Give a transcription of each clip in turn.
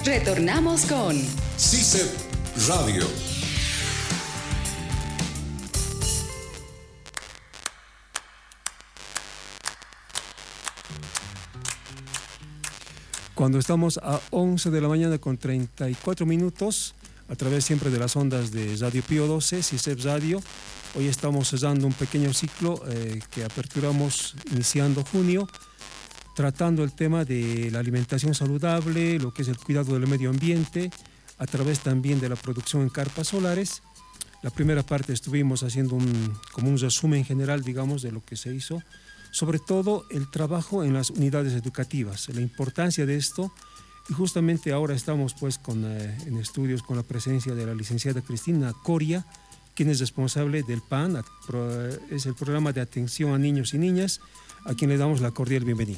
Retornamos con CICEP Radio. Cuando estamos a 11 de la mañana con 34 minutos, a través siempre de las ondas de Radio Pío 12, CICEP Radio, hoy estamos cerrando un pequeño ciclo que aperturamos iniciando junio, tratando el tema de la alimentación saludable, lo que es el cuidado del medio ambiente, a través también de la producción en carpas solares. La primera parte estuvimos haciendo como un resumen general, digamos, de lo que se hizo, sobre todo el trabajo en las unidades educativas, la importancia de esto, y justamente ahora estamos pues en estudios con la presencia de la licenciada Cristina Coria, quien es responsable del PAN, es el programa de atención a niños y niñas, a quien le damos la cordial bienvenida.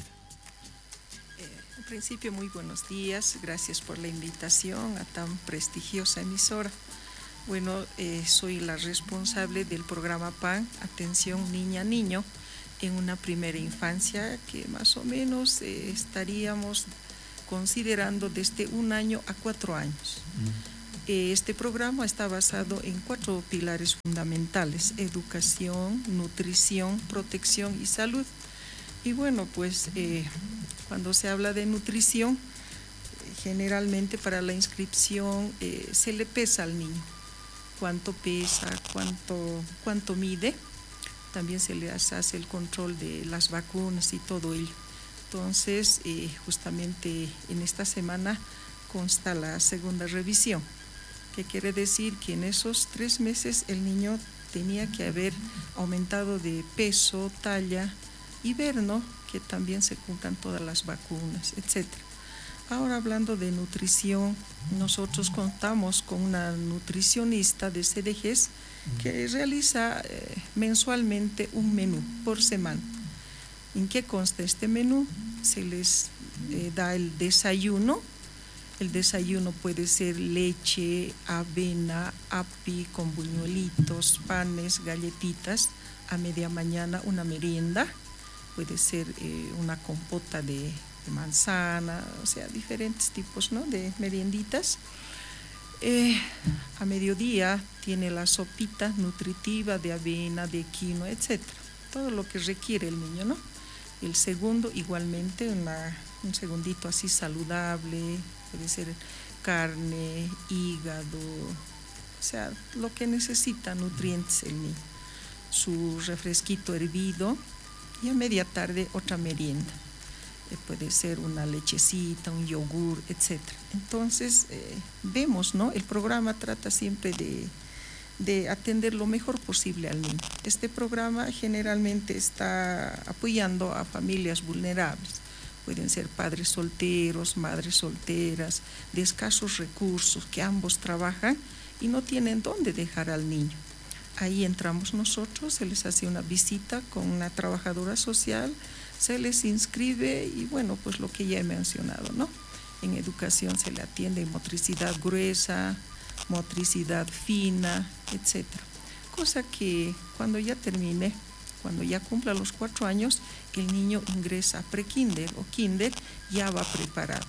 En principio, muy buenos días, gracias por la invitación a tan prestigiosa emisora. Bueno, soy la responsable del programa PAN, Atención Niña-Niño, en una primera infancia que más o menos estaríamos considerando desde 1 año a 4 años. Este programa está basado en 4 pilares fundamentales: educación, nutrición, protección y salud. Y bueno, pues cuando se habla de nutrición, generalmente para la inscripción se le pesa al niño, cuánto pesa, cuánto mide. También se le hace el control de las vacunas y todo ello. Entonces, justamente en esta semana consta la segunda revisión, que quiere decir que en esos 3 meses el niño tenía que haber aumentado de peso, talla y ver, ¿no?, que también se cumplan todas las vacunas, etc. Ahora, hablando de nutrición, nosotros contamos con una nutricionista de CDGs que realiza mensualmente un menú por semana. ¿En qué consta este menú? Se les da el desayuno. El desayuno puede ser leche, avena, api con buñuelitos, panes, galletitas. A media mañana una merienda, puede ser una compota de manzana, o sea, diferentes tipos, ¿no?, de merienditas. A mediodía tiene la sopita nutritiva de avena, de quinoa, etc. Todo lo que requiere el niño, ¿no? El segundo, igualmente, un segundito así saludable, puede ser carne, hígado, o sea, lo que necesita nutrientes el niño. Su refresquito hervido, y a media tarde otra merienda. Puede ser una lechecita, un yogur, etc. Entonces, vemos, ¿no?, el programa trata siempre de atender lo mejor posible al niño. Este programa generalmente está apoyando a familias vulnerables. Pueden ser padres solteros, madres solteras, de escasos recursos, que ambos trabajan y no tienen dónde dejar al niño. Ahí entramos nosotros, se les hace una visita con una trabajadora social, se les inscribe y bueno, pues lo que ya he mencionado, ¿no? En educación se le atiende en motricidad gruesa, motricidad fina, etc. Cosa que cuando ya termine, cuando ya cumpla los 4 años, el niño ingresa a prekinder o kinder, ya va preparado.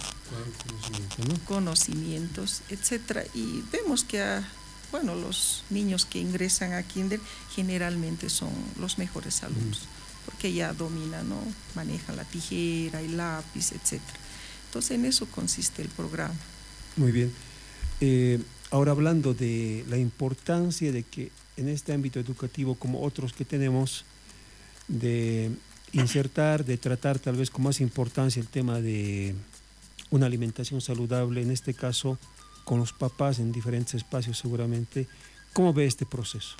Conocimientos, etc. Y vemos que bueno, los niños que ingresan a kinder generalmente son los mejores alumnos, porque ya dominan, ¿no?, manejan la tijera, el lápiz, etc. Entonces, en eso consiste el programa. Muy bien. Ahora, hablando de la importancia de que en este ámbito educativo, como otros que tenemos, de insertar, de tratar tal vez con más importancia el tema de una alimentación saludable, en este caso con los papás en diferentes espacios seguramente, ¿cómo ve este proceso?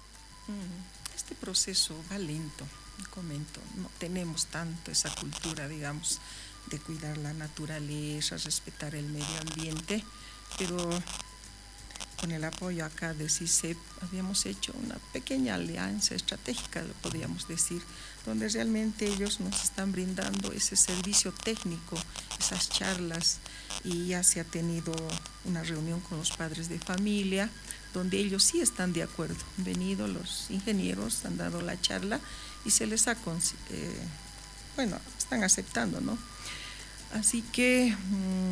Este proceso va lento, comento, no tenemos tanto esa cultura, digamos, de cuidar la naturaleza, respetar el medio ambiente, pero con el apoyo acá de CICEP habíamos hecho una pequeña alianza estratégica, lo podríamos decir, donde realmente ellos nos están brindando ese servicio técnico, esas charlas, y ya se ha tenido una reunión con los padres de familia, donde ellos sí están de acuerdo. Han venido los ingenieros, han dado la charla y se les ha, están aceptando, ¿no? Así que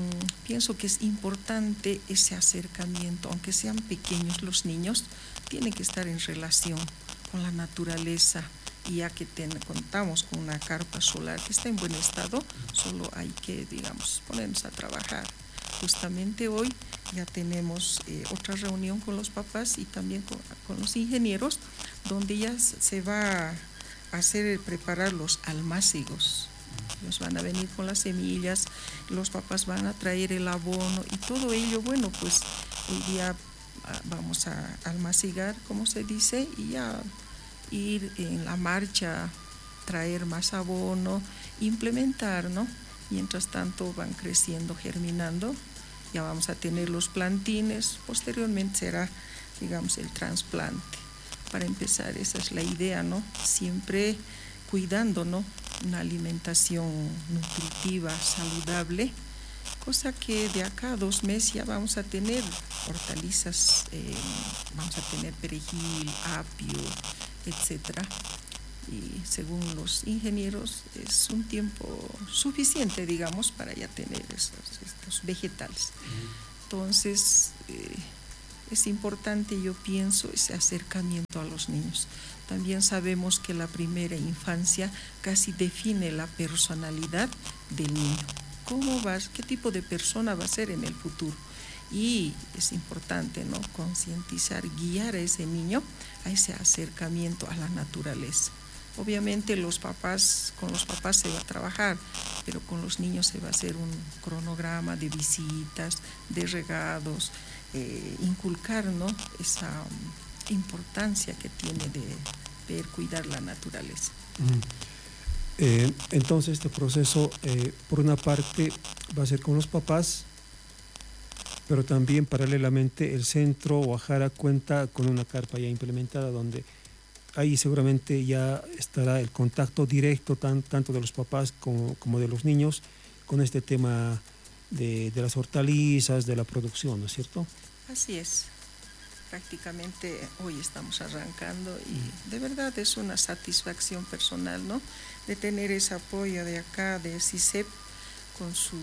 pienso que es importante ese acercamiento, aunque sean pequeños los niños, tienen que estar en relación con la naturaleza. Y ya que contamos con una carpa solar que está en buen estado, solo hay que, digamos, ponernos a trabajar. Justamente hoy ya tenemos otra reunión con los papás y también con los ingenieros, donde ya se va a preparar los almácigos. Ellos van a venir con las semillas, los papás van a traer el abono y todo ello, bueno, pues hoy día vamos a almacigar, como se dice, y ya ir en la marcha, traer más abono, implementar, ¿no? Mientras tanto van creciendo, germinando, ya vamos a tener los plantines, posteriormente será, digamos, el trasplante. Para empezar, esa es la idea, ¿no? Siempre cuidando, ¿no? Una alimentación nutritiva, saludable, cosa que de acá a 2 meses ya vamos a tener hortalizas, vamos a tener perejil, apio, etcétera. Y según los ingenieros es un tiempo suficiente, digamos, para ya tener estos vegetales. Entonces es importante, yo pienso, ese acercamiento a los niños. También sabemos que la primera infancia casi define la personalidad del niño. ¿Qué tipo de persona va a ser en el futuro? Y es importante, ¿no?, concientizar, guiar a ese niño a ese acercamiento a la naturaleza. Obviamente con los papás se va a trabajar, pero con los niños se va a hacer un cronograma de visitas, de regados, inculcar, ¿no?, esa importancia que tiene de ver, cuidar la naturaleza. Entonces este proceso, por una parte, va a ser con los papás, pero también paralelamente el centro Guajara cuenta con una carpa ya implementada donde ahí seguramente ya estará el contacto directo tanto de los papás como de los niños con este tema de las hortalizas, de la producción, ¿no es cierto? Así es. Prácticamente hoy estamos arrancando y de verdad es una satisfacción personal, ¿no?, de tener ese apoyo de acá, de CICEP, con su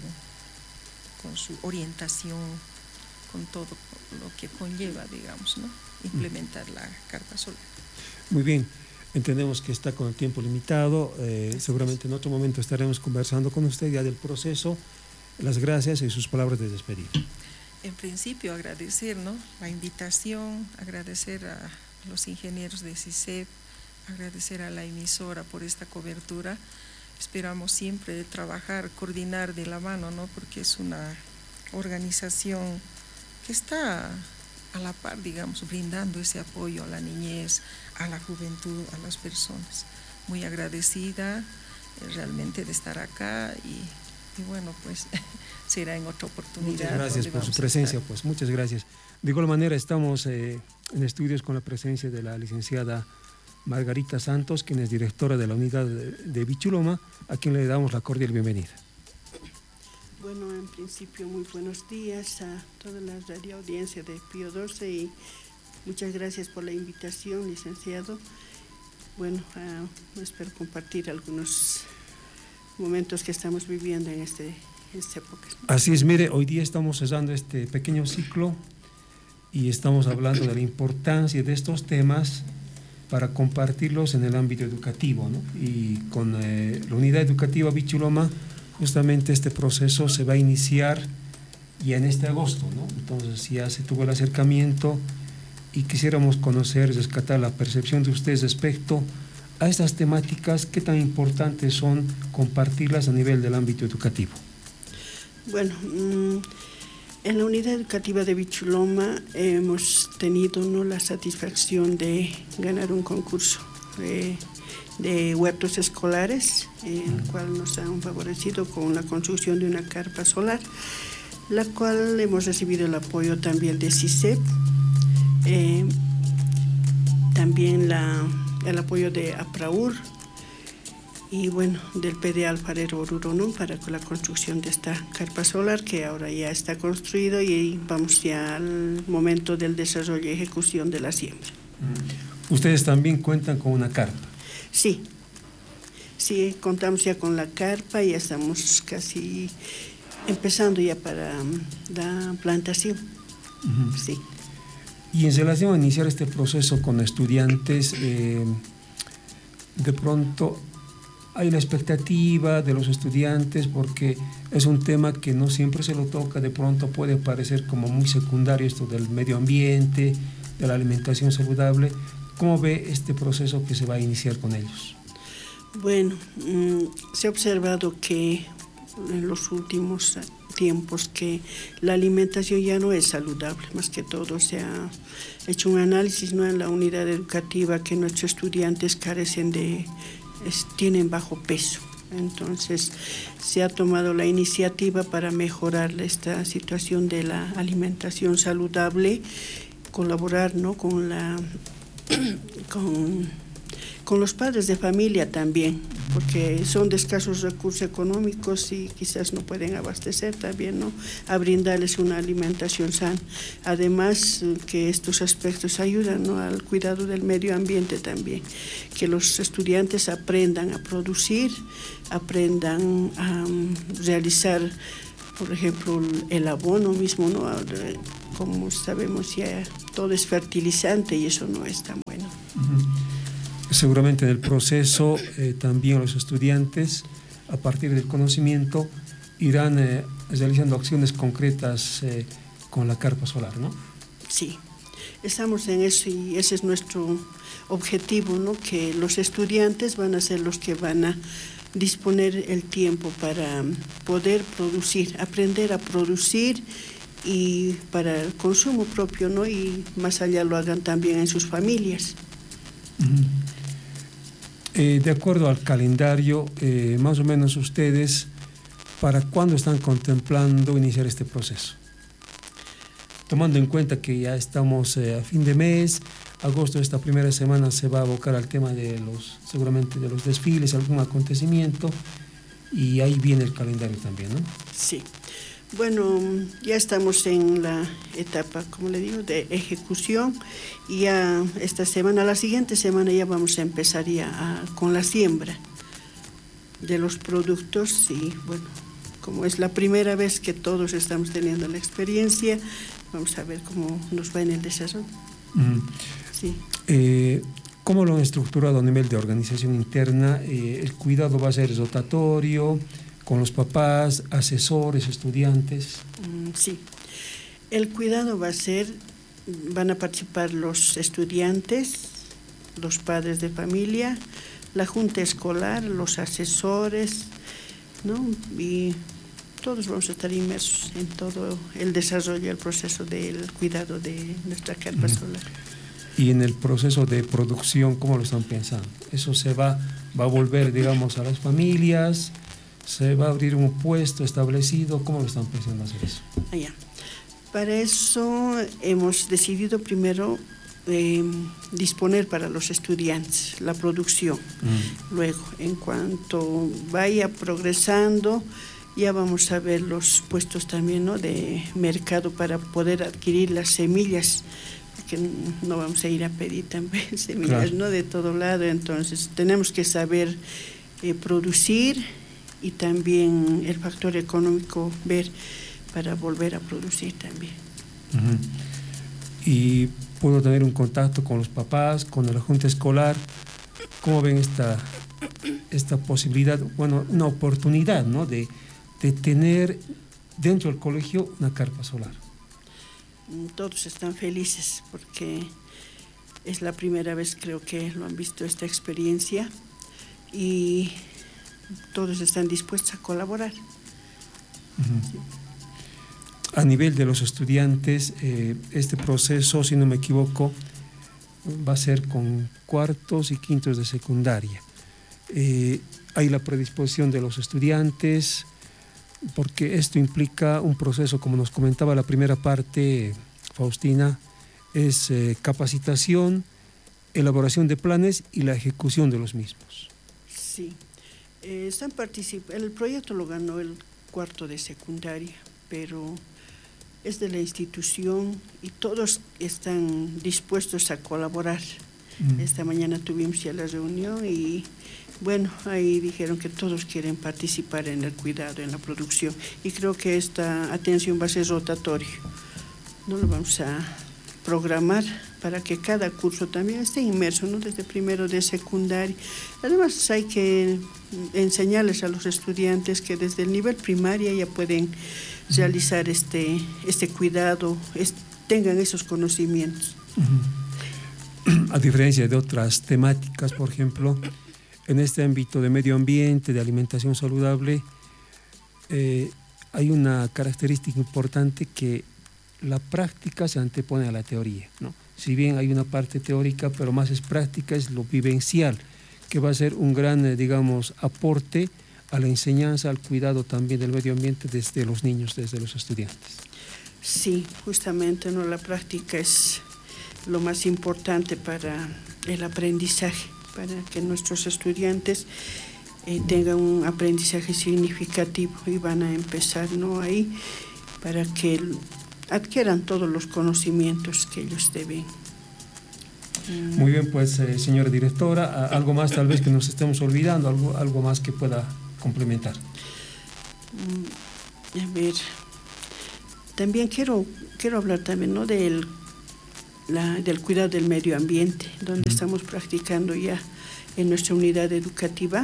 orientación, con todo lo que conlleva, digamos, ¿no?, implementar la carpa solar. Muy bien, entendemos que está con el tiempo limitado, seguramente en otro momento estaremos conversando con usted ya del proceso. Las gracias y sus palabras de despedida. En principio agradecer, ¿no?, la invitación, agradecer a los ingenieros de CICEP, agradecer a la emisora por esta cobertura. Esperamos siempre trabajar, coordinar de la mano, ¿no?, porque es una organización que está a la par, digamos, brindando ese apoyo a la niñez, a la juventud, a las personas. Muy agradecida realmente de estar acá y bueno, pues será en otra oportunidad. Muchas gracias por su presencia, pues muchas gracias. De igual manera estamos en estudios con la presencia de la licenciada Margarita Santos, quien es directora de la unidad de Bichuloma, a quien le damos la cordial bienvenida. Bueno, en principio muy buenos días a toda la radio audiencia de Pío XII y muchas gracias por la invitación, licenciado. Bueno, espero compartir algunos momentos que estamos viviendo en esta época. Así es, mire, hoy día estamos cerrando este pequeño ciclo y estamos hablando de la importancia de estos temas para compartirlos en el ámbito educativo, ¿no? Y con la unidad educativa Bichuloma, justamente este proceso se va a iniciar ya en este agosto, ¿no? Entonces ya se tuvo el acercamiento y quisiéramos conocer, rescatar la percepción de ustedes respecto a estas temáticas, qué tan importantes son compartirlas a nivel del ámbito educativo. Bueno, en la unidad educativa de Bichuloma hemos tenido, ¿no?, la satisfacción de ganar un concurso de huertos escolares, el cual nos han favorecido con la construcción de una carpa solar, la cual hemos recibido el apoyo también de CICEP, también el apoyo de APRAUR y bueno, del PD Alfarero Oruro, ¿no?, para la construcción de esta carpa solar que ahora ya está construido y vamos ya al momento del desarrollo y ejecución de la siembra. ¿Ustedes también cuentan con una carpa? Sí, contamos ya con la carpa, ya estamos casi empezando ya para la plantación. Sí. Y en relación a iniciar este proceso con estudiantes, de pronto hay la expectativa de los estudiantes porque es un tema que no siempre se lo toca, de pronto puede parecer como muy secundario esto del medio ambiente, de la alimentación saludable. ¿Cómo ve este proceso que se va a iniciar con ellos? Bueno, se ha observado que en los últimos tiempos que la alimentación ya no es saludable, más que todo se ha hecho un análisis, ¿no?, en la unidad educativa que nuestros estudiantes carecen tienen bajo peso. Entonces se ha tomado la iniciativa para mejorar esta situación de la alimentación saludable, colaborar, ¿no?, con los padres de familia también, porque son de escasos recursos económicos y quizás no pueden abastecer también, ¿no?, a brindarles una alimentación sana. Además, que estos aspectos ayudan, ¿no?, al cuidado del medio ambiente también, que los estudiantes aprendan a producir, aprendan a realizar, por ejemplo, el abono mismo, ¿no? Como sabemos, ya todo es fertilizante y eso no es tan bueno. Seguramente en el proceso también los estudiantes, a partir del conocimiento, irán realizando acciones concretas con la carpa solar, ¿no? Sí, estamos en eso y ese es nuestro objetivo, ¿no?, que los estudiantes van a ser los que van a disponer el tiempo para poder producir, aprender a producir y para el consumo propio, ¿no?, y más allá lo hagan también en sus familias. De acuerdo al calendario, más o menos ustedes, ¿para cuándo están contemplando iniciar este proceso? Tomando en cuenta que ya estamos a fin de mes, agosto, esta primera semana se va a abocar al tema seguramente de los desfiles, algún acontecimiento, y ahí viene el calendario también, ¿no? Sí. Bueno, ya estamos en la etapa, como le digo, de ejecución, y ya esta semana, la siguiente semana ya vamos a empezar ya con la siembra de los productos y bueno, como es la primera vez que todos estamos teniendo la experiencia, vamos a ver cómo nos va en el desarrollo. Sí. ¿Cómo lo han estructurado a nivel de organización interna? ¿El cuidado va a ser rotatorio, con los papás, asesores, estudiantes? Sí, el cuidado van a participar los estudiantes, los padres de familia, la junta escolar, los asesores, ¿no?, y todos vamos a estar inmersos en todo el desarrollo, el proceso del cuidado de nuestra carpa solar. Y en el proceso de producción, ¿cómo lo están pensando? ¿Eso se va a volver, digamos, a las familias? ¿Se va a abrir un puesto establecido? ¿Cómo lo están pensando hacer eso? Para eso hemos decidido primero disponer para los estudiantes la producción. Luego, en cuanto vaya progresando, ya vamos a ver los puestos también, ¿no?, de mercado para poder adquirir las semillas, porque no vamos a ir a pedir también semillas, claro, ¿no?, de todo lado. Entonces, tenemos que saber producir y también el factor económico ver para volver a producir también. Y puedo tener un contacto con los papás, con la junta escolar. ¿Cómo ven esta posibilidad, bueno, una oportunidad, ¿no?, de tener dentro del colegio una carpa solar? Todos están felices porque es la primera vez, creo que lo han visto esta experiencia y todos están dispuestos a colaborar. Sí. A nivel de los estudiantes, este proceso, si no me equivoco, va a ser con cuartos y quintos de secundaria. Hay la predisposición de los estudiantes, porque esto implica un proceso, como nos comentaba la primera parte, Faustina, es capacitación, elaboración de planes y la ejecución de los mismos. Sí. El proyecto lo ganó el cuarto de secundaria, pero es de la institución y todos están dispuestos a colaborar. Esta mañana tuvimos ya la reunión y bueno, ahí dijeron que todos quieren participar en el cuidado, en la producción, y creo que esta atención va a ser rotatoria. No lo vamos a programar para que cada curso también esté inmerso, ¿no? Desde primero de secundaria. Además hay que enseñarles a los estudiantes que desde el nivel primaria ya pueden realizar este cuidado, tengan esos conocimientos. A diferencia de otras temáticas, por ejemplo, en este ámbito de medio ambiente, de alimentación saludable, hay una característica importante, que la práctica se antepone a la teoría, ¿no? Si bien hay una parte teórica, pero más es práctica, es lo vivencial, que va a ser un gran, digamos, aporte a la enseñanza, al cuidado también del medio ambiente desde los niños, desde los estudiantes. Sí, justamente, ¿no? La práctica es lo más importante para el aprendizaje, para que nuestros estudiantes tengan un aprendizaje significativo, y van a empezar, ¿no? Ahí, para que adquieran todos los conocimientos que ellos deben. Muy bien, pues señora directora, algo más tal vez que nos estemos olvidando, algo más que pueda complementar. A ver, también quiero hablar también, ¿no? del cuidado del medio ambiente, donde estamos practicando ya en nuestra unidad educativa.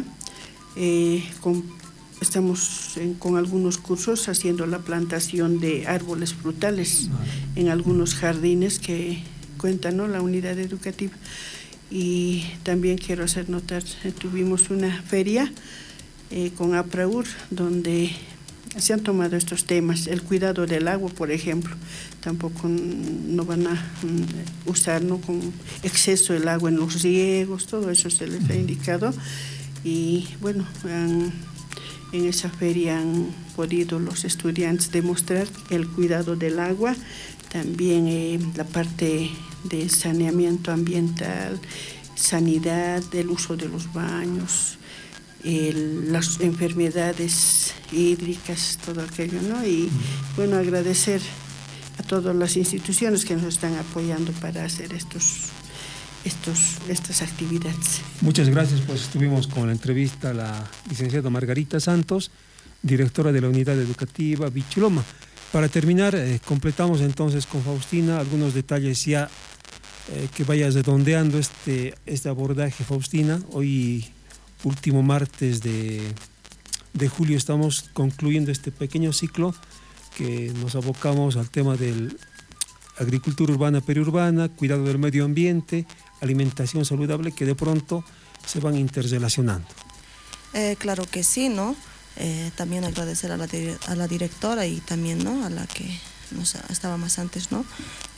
Estamos con algunos cursos haciendo la plantación de árboles frutales en algunos jardines que cuentan, ¿no? La unidad educativa. Y también quiero hacer notar, tuvimos una feria con APRAUR, donde se han tomado estos temas, el cuidado del agua, por ejemplo. Tampoco no van a usar, ¿no? Con exceso el agua en los riegos, todo eso se les ha indicado. Y bueno, en esa feria han podido los estudiantes demostrar el cuidado del agua, también la parte de saneamiento ambiental, sanidad, el uso de los baños, las enfermedades hídricas, todo aquello, ¿no? Y bueno, agradecer a todas las instituciones que nos están apoyando para hacer estas actividades. Muchas gracias, pues estuvimos con la entrevista a la licenciada Margarita Santos, directora de la unidad educativa Bichiloma. Para terminar, completamos entonces con Faustina algunos detalles ya que vayas redondeando este abordaje, Faustina. Hoy, último martes de julio, estamos concluyendo este pequeño ciclo que nos abocamos al tema de agricultura urbana, periurbana, cuidado del medio ambiente, alimentación saludable, que de pronto se van interrelacionando. Claro que sí, ¿no? También agradecer a la directora y también, ¿no? A la que estaba más antes, ¿no?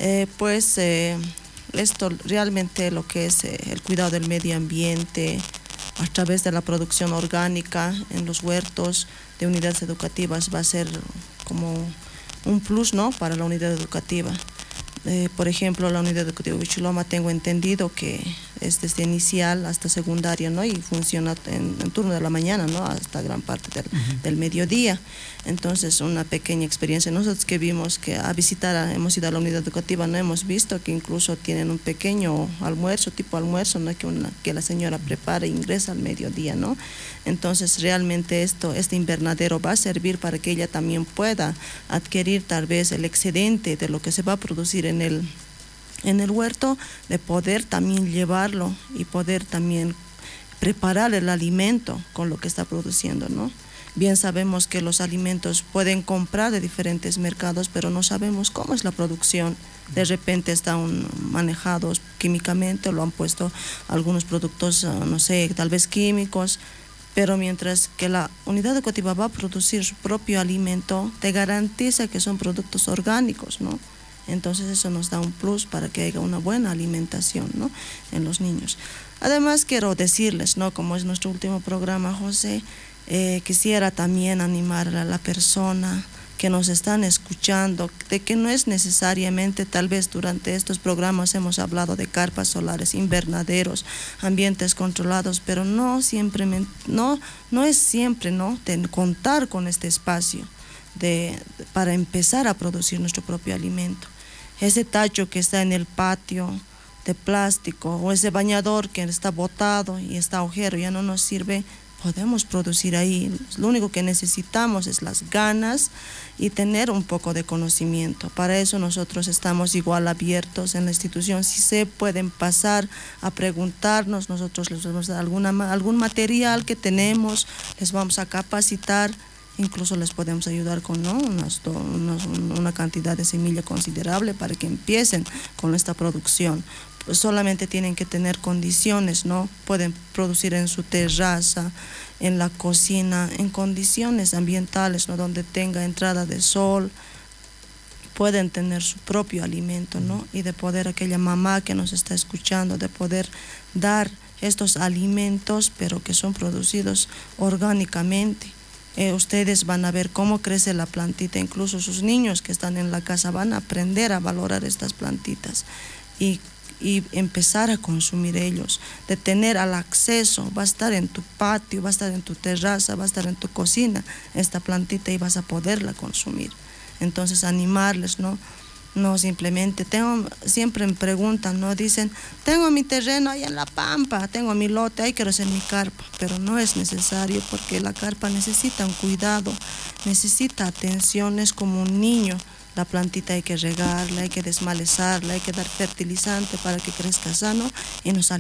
Esto realmente lo que es el cuidado del medio ambiente a través de la producción orgánica en los huertos de unidades educativas va a ser como un plus, ¿no? Para la unidad educativa. Por ejemplo, la unidad educativa Bichiloma, tengo entendido que es desde inicial hasta secundaria, ¿no? Y funciona en turno de la mañana, ¿no? Hasta gran parte del mediodía. Entonces, una pequeña experiencia. Nosotros que vimos que hemos ido a la unidad educativa, no hemos visto que incluso tienen un pequeño almuerzo, tipo almuerzo, ¿no? Que la señora prepara e ingresa al mediodía, ¿no? Entonces, realmente este invernadero va a servir para que ella también pueda adquirir tal vez el excedente de lo que se va a producir en el huerto, de poder también llevarlo y poder también preparar el alimento con lo que está produciendo, ¿no? Bien sabemos que los alimentos pueden comprar de diferentes mercados, pero no sabemos cómo es la producción. De repente están manejados químicamente, o lo han puesto algunos productos, no sé, tal vez químicos, pero mientras que la unidad educativa va a producir su propio alimento, te garantiza que son productos orgánicos, ¿no? Entonces eso nos da un plus para que haya una buena alimentación, ¿no? En los niños. Además quiero decirles, ¿no? Como es nuestro último programa, José, quisiera también animar a la persona que nos están escuchando, de que no es necesariamente, tal vez durante estos programas hemos hablado de carpas solares, invernaderos, ambientes controlados, pero no es siempre, ¿no? De contar con este espacio para empezar a producir nuestro propio alimento. Ese tacho que está en el patio, de plástico, o ese bañador que está botado y está agujero, ya no nos sirve, podemos producir ahí. Lo único que necesitamos es las ganas y tener un poco de conocimiento. Para eso nosotros estamos igual abiertos en la institución. Si se pueden pasar a preguntarnos, nosotros les vamos a dar algún material que tenemos, les vamos a capacitar, incluso les podemos ayudar con, ¿no?, una cantidad de semilla considerable para que empiecen con esta producción. Pues solamente tienen que tener condiciones, ¿no? Pueden producir en su terraza, en la cocina, en condiciones ambientales, ¿no?, donde tenga entrada de sol, pueden tener su propio alimento, ¿no? Y de poder, aquella mamá que nos está escuchando, de poder dar estos alimentos, pero que son producidos orgánicamente. Ustedes van a ver cómo crece la plantita, incluso sus niños que están en la casa van a aprender a valorar estas plantitas y empezar a consumir ellos, de tener al acceso, va a estar en tu patio, va a estar en tu terraza, va a estar en tu cocina esta plantita y vas a poderla consumir. Entonces animarles, ¿no? No simplemente, siempre me preguntan, ¿no? Dicen, tengo mi terreno ahí en la pampa, tengo mi lote, ahí quiero hacer mi carpa, pero no es necesario porque la carpa necesita un cuidado, necesita atención, es como un niño. La plantita hay que regarla, hay que desmalezarla, hay que dar fertilizante para que crezca sano y nos